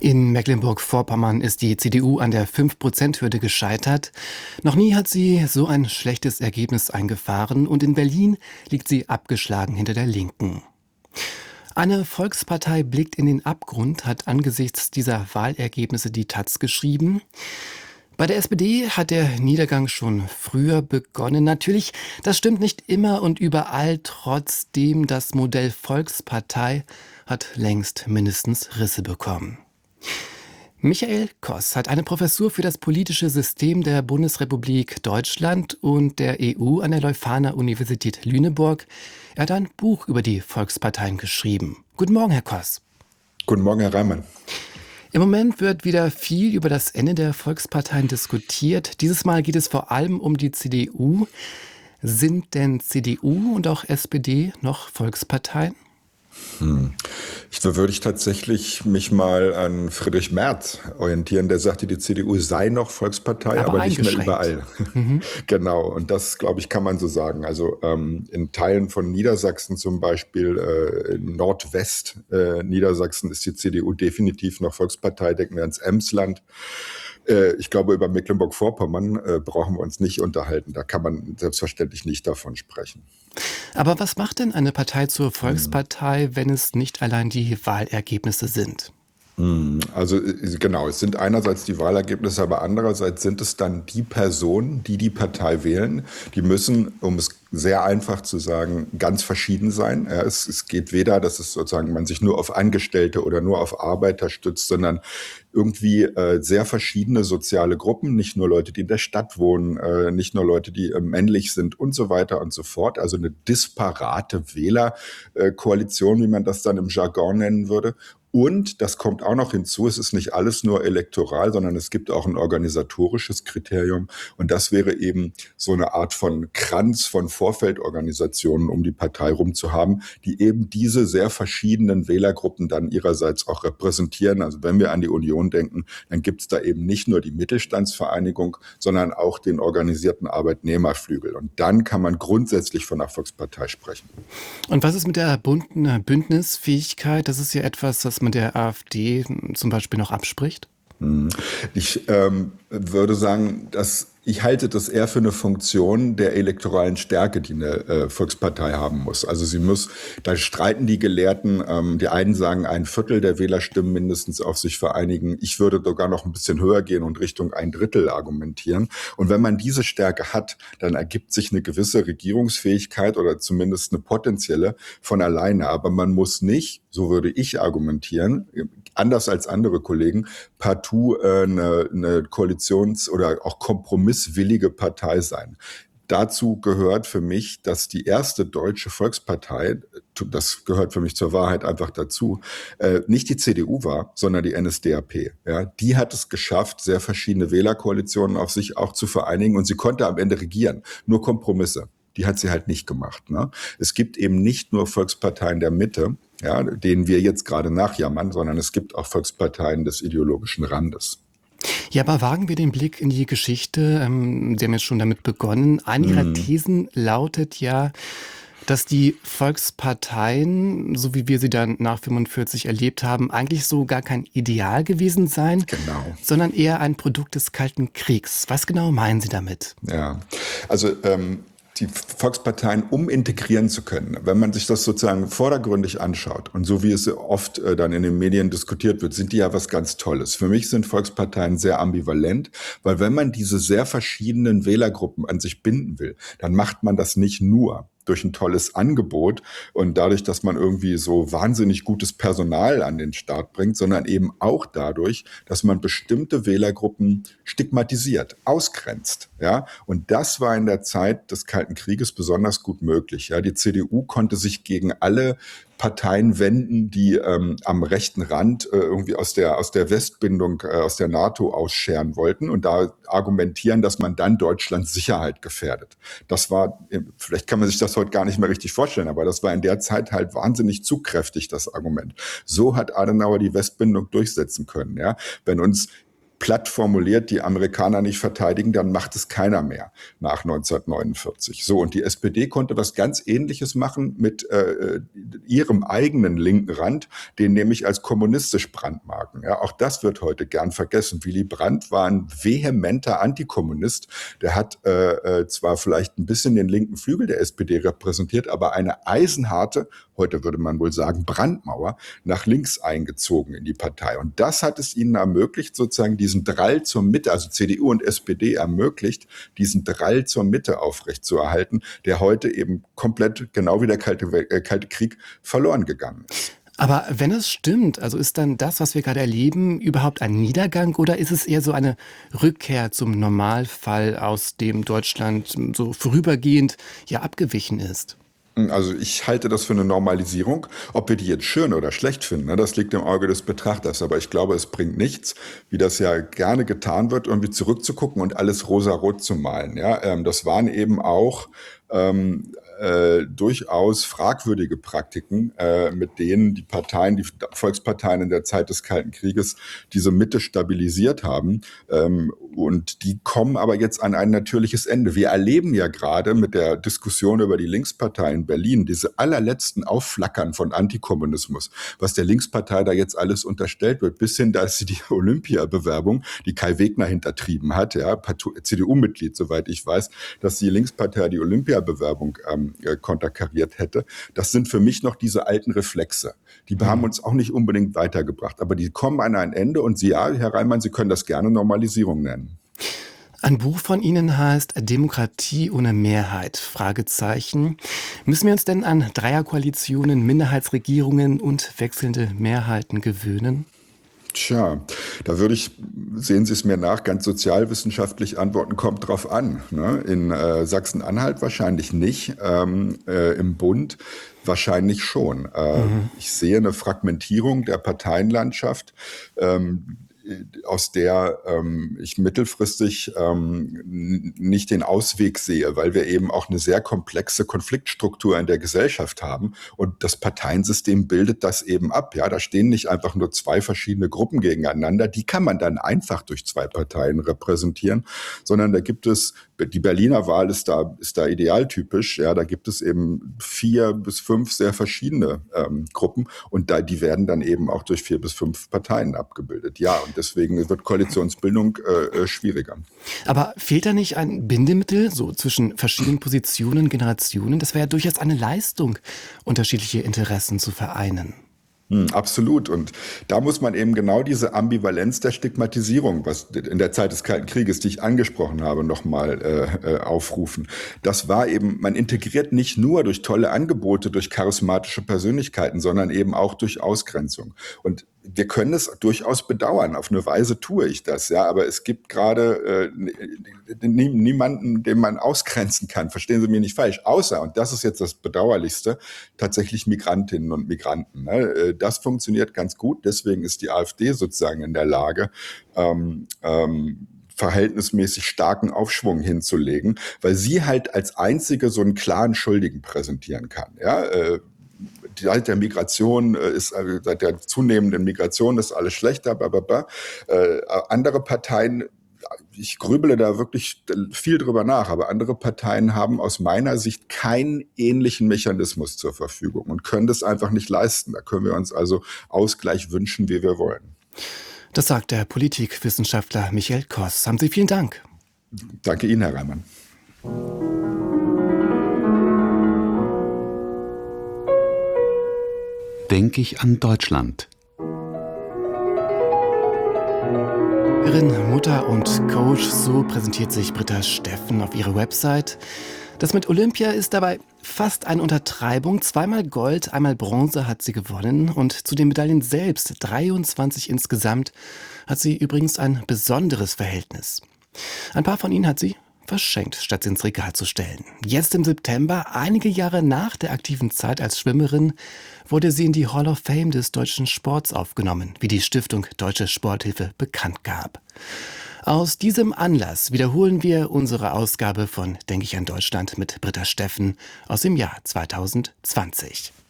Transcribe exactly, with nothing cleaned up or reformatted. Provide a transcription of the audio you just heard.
In Mecklenburg-Vorpommern ist die C D U an der fünf Prozent Hürde gescheitert. Noch nie hat sie so ein schlechtes Ergebnis eingefahren und in Berlin liegt sie abgeschlagen hinter der Linken. Eine Volkspartei blickt in den Abgrund, hat angesichts dieser Wahlergebnisse die Taz geschrieben. Bei der S P D hat der Niedergang schon früher begonnen. Natürlich, das stimmt nicht immer und überall. Trotzdem, das Modell Volkspartei hat längst mindestens Risse bekommen. Michael Koss hat eine Professur für das politische System der Bundesrepublik Deutschland und der E U an der Leuphana Universität Lüneburg. Er hat ein Buch über die Volksparteien geschrieben. Guten Morgen, Herr Koss. Guten Morgen, Herr Reimann. Im Moment wird wieder viel über das Ende der Volksparteien diskutiert. Dieses Mal geht es vor allem um die C D U. Sind denn C D U und auch S P D noch Volksparteien? Hm. Ich, da würde ich tatsächlich mich mal an Friedrich Merz orientieren, der sagte, die C D U sei noch Volkspartei, aber, aber nicht mehr überall. Mhm. Genau, und das, glaube ich, kann man so sagen. Also ähm, in Teilen von Niedersachsen zum Beispiel, äh, in Nordwest äh, Niedersachsen ist die C D U definitiv noch Volkspartei, denken wir ans Emsland. Äh, ich glaube, über Mecklenburg-Vorpommern äh, brauchen wir uns nicht unterhalten. Da kann man selbstverständlich nicht davon sprechen. Aber was macht denn eine Partei zur Volkspartei, wenn es nicht allein die Wahlergebnisse sind? Also genau, es sind einerseits die Wahlergebnisse, aber andererseits sind es dann die Personen, die die Partei wählen. Die müssen, um es sehr einfach zu sagen, ganz verschieden sein. Ja, es, es geht weder, dass es sozusagen man sich nur auf Angestellte oder nur auf Arbeiter stützt, sondern irgendwie äh, sehr verschiedene soziale Gruppen, nicht nur Leute, die in der Stadt wohnen, äh, nicht nur Leute, die äh, männlich sind und so weiter und so fort. Also eine disparate Wählerkoalition, wie man das dann im Jargon nennen würde. Und das kommt auch noch hinzu, es ist nicht alles nur elektoral, sondern es gibt auch ein organisatorisches Kriterium. Und das wäre eben so eine Art von Kranz von Vorfeldorganisationen, um die Partei rum zu haben, die eben diese sehr verschiedenen Wählergruppen dann ihrerseits auch repräsentieren. Also wenn wir an die Union denken, dann gibt es da eben nicht nur die Mittelstandsvereinigung, sondern auch den organisierten Arbeitnehmerflügel. Und dann kann man grundsätzlich von einer Volkspartei sprechen. Und was ist mit der bunten Bündnisfähigkeit? Das ist ja etwas, das man der AfD zum Beispiel noch abspricht? Ich ähm, würde sagen, dass ich halte das eher für eine Funktion der elektoralen Stärke, die eine äh, Volkspartei haben muss. Also sie muss, da streiten die Gelehrten, ähm, die einen sagen, ein Viertel der Wählerstimmen mindestens auf sich vereinigen. Ich würde sogar noch ein bisschen höher gehen und Richtung ein Drittel argumentieren. Und wenn man diese Stärke hat, dann ergibt sich eine gewisse Regierungsfähigkeit oder zumindest eine potenzielle von alleine. Aber man muss nicht, so würde ich argumentieren, anders als andere Kollegen, partout äh, eine, eine Koalitions- oder auch kompromisswillige Partei sein. Dazu gehört für mich, dass die erste deutsche Volkspartei, das gehört für mich zur Wahrheit einfach dazu, äh, nicht die C D U war, sondern die N S D A P. Ja, die hat es geschafft, sehr verschiedene Wählerkoalitionen auf sich auch zu vereinigen und sie konnte am Ende regieren. Nur Kompromisse. Die hat sie halt nicht gemacht. Ne? Es gibt eben nicht nur Volksparteien der Mitte, ja, denen wir jetzt gerade nachjammern, sondern es gibt auch Volksparteien des ideologischen Randes. Ja, aber wagen wir den Blick in die Geschichte. Ähm, Sie haben jetzt schon damit begonnen. Eine Ihrer Thesen lautet ja, dass die Volksparteien, so wie wir sie dann nach fünfundvierzig erlebt haben, eigentlich so gar kein Ideal gewesen seien, genau, sondern eher ein Produkt des Kalten Kriegs. Was genau meinen Sie damit? Ja, also ähm die Volksparteien, um integrieren zu können. Wenn man sich das sozusagen vordergründig anschaut und so wie es oft äh, dann in den Medien diskutiert wird, sind die ja was ganz Tolles. Für mich sind Volksparteien sehr ambivalent, weil wenn man diese sehr verschiedenen Wählergruppen an sich binden will, dann macht man das nicht nur durch ein tolles Angebot und dadurch, dass man irgendwie so wahnsinnig gutes Personal an den Start bringt, sondern eben auch dadurch, dass man bestimmte Wählergruppen stigmatisiert, ausgrenzt. Ja? Und das war in der Zeit des Kalten Krieges besonders gut möglich. Ja? Die C D U konnte sich gegen alle Parteien wenden, die ähm, am rechten Rand äh, irgendwie aus der aus der Westbindung, äh, aus der NATO ausscheren wollten und da argumentieren, dass man dann Deutschlands Sicherheit gefährdet. Das war, vielleicht kann man sich das heute gar nicht mehr richtig vorstellen, aber das war in der Zeit halt wahnsinnig zugkräftig, das Argument. So hat Adenauer die Westbindung durchsetzen können. Ja, wenn uns platt formuliert die Amerikaner nicht verteidigen, dann macht es keiner mehr nach neunzehnhundertneunundvierzig. So, und die S P D konnte was ganz Ähnliches machen mit äh, ihrem eigenen linken Rand, den nämlich als kommunistisch brandmarken. Ja, auch das wird heute gern vergessen. Willy Brandt war ein vehementer Antikommunist. Der hat äh, zwar vielleicht ein bisschen den linken Flügel der S P D repräsentiert, aber eine eisenharte, heute würde man wohl sagen, Brandmauer nach links eingezogen in die Partei. Und das hat es ihnen ermöglicht, sozusagen diesen Drall zur Mitte, also C D U und S P D ermöglicht, diesen Drall zur Mitte aufrechtzuerhalten, der heute eben komplett, genau wie der Kalte, äh, Kalte Krieg, verloren gegangen ist. Aber wenn es stimmt, also ist dann das, was wir gerade erleben, überhaupt ein Niedergang oder ist es eher so eine Rückkehr zum Normalfall, aus dem Deutschland so vorübergehend ja abgewichen ist? Also ich halte das für eine Normalisierung. Ob wir die jetzt schön oder schlecht finden, ne, das liegt im Auge des Betrachters. Aber ich glaube, es bringt nichts, wie das ja gerne getan wird, irgendwie zurückzugucken und alles rosarot zu malen. Ja, ähm, das waren eben auch ähm, äh, durchaus fragwürdige Praktiken, äh, mit denen die Parteien, die Volksparteien in der Zeit des Kalten Krieges diese Mitte stabilisiert haben. Ähm, und die kommen aber jetzt an ein natürliches Ende. Wir erleben ja gerade mit der Diskussion über die Linkspartei in Berlin diese allerletzten Aufflackern von Antikommunismus, was der Linkspartei da jetzt alles unterstellt wird, bis hin, dass sie die Olympiabewerbung, die Kai Wegner hintertrieben hat, ja, C D U-Mitglied, soweit ich weiß, dass die Linkspartei die Olympiabewerbung ähm, konterkariert hätte. Das sind für mich noch diese alten Reflexe. Die haben uns auch nicht unbedingt weitergebracht, aber die kommen an ein Ende und Sie, ja, Herr Reimann, Sie können das gerne Normalisierung nennen. Ein Buch von Ihnen heißt Demokratie ohne Mehrheit? Fragezeichen. Müssen wir uns denn an Dreierkoalitionen, Minderheitsregierungen und wechselnde Mehrheiten gewöhnen? Tja, da würde ich, sehen Sie es mir nach, ganz sozialwissenschaftlich antworten, kommt drauf an. Ne? In äh, Sachsen-Anhalt wahrscheinlich nicht, ähm, äh, im Bund wahrscheinlich schon. Äh, mhm. Ich sehe eine Fragmentierung der Parteienlandschaft, ähm, aus der ähm, ich mittelfristig ähm, nicht den Ausweg sehe, weil wir eben auch eine sehr komplexe Konfliktstruktur in der Gesellschaft haben und das Parteiensystem bildet das eben ab. Ja, da stehen nicht einfach nur zwei verschiedene Gruppen gegeneinander, die kann man dann einfach durch zwei Parteien repräsentieren, sondern da gibt es, die Berliner Wahl ist da, ist da idealtypisch, ja, da gibt es eben vier bis fünf sehr verschiedene ähm, Gruppen und da, die werden dann eben auch durch vier bis fünf Parteien abgebildet. Ja, und deswegen wird Koalitionsbildung äh, schwieriger. Aber fehlt da nicht ein Bindemittel so zwischen verschiedenen Positionen, Generationen? Das wäre ja durchaus eine Leistung, unterschiedliche Interessen zu vereinen. Hm, absolut. Und da muss man eben genau diese Ambivalenz der Stigmatisierung, was in der Zeit des Kalten Krieges, die ich angesprochen habe, nochmal äh, äh, aufrufen. Das war eben, man integriert nicht nur durch tolle Angebote, durch charismatische Persönlichkeiten, sondern eben auch durch Ausgrenzung. Und wir können es durchaus bedauern. Auf eine Weise tue ich das, ja. Aber es gibt gerade äh, nie, niemanden, den man ausgrenzen kann. Verstehen Sie mich nicht falsch. Außer, und das ist jetzt das Bedauerlichste, tatsächlich Migrantinnen und Migranten. Ne? Das funktioniert ganz gut. Deswegen ist die AfD sozusagen in der Lage, ähm, ähm, verhältnismäßig starken Aufschwung hinzulegen, weil sie halt als einzige so einen klaren Schuldigen präsentieren kann. Ja, äh, seit der Migration ist, seit der zunehmenden Migration ist alles schlechter, blablabla. Äh, andere Parteien, ich grübele da wirklich viel drüber nach, aber andere Parteien haben aus meiner Sicht keinen ähnlichen Mechanismus zur Verfügung und können das einfach nicht leisten. Da können wir uns also Ausgleich wünschen, wie wir wollen. Das sagt der Politikwissenschaftler Michael Koss. Haben Sie vielen Dank. Danke Ihnen, Herr Reimann. Denke ich an Deutschland. Mutter und Coach, so präsentiert sich Britta Steffen auf ihrer Website. Das mit Olympia ist dabei fast eine Untertreibung. Zweimal Gold, einmal Bronze hat sie gewonnen und zu den Medaillen selbst, dreiundzwanzig insgesamt, hat sie übrigens ein besonderes Verhältnis. Ein paar von ihnen hat sie verschenkt, statt sie ins Regal zu stellen. Jetzt im September, einige Jahre nach der aktiven Zeit als Schwimmerin, wurde sie in die Hall of Fame des deutschen Sports aufgenommen, wie die Stiftung Deutsche Sporthilfe bekannt gab. Aus diesem Anlass wiederholen wir unsere Ausgabe von Denke ich an Deutschland mit Britta Steffen aus dem Jahr zweitausendzwanzig.